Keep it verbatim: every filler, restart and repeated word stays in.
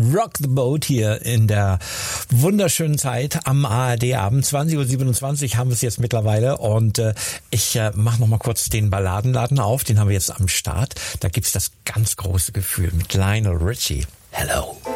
Rock the Boat hier in der wunderschönen Zeit am A R D-Abend. zwanzig Uhr siebenundzwanzig haben wir es jetzt mittlerweile und äh, ich äh, mache nochmal kurz den Balladenladen auf. Den haben wir jetzt am Start. Da gibt's das ganz große Gefühl mit Lionel Richie. Hello.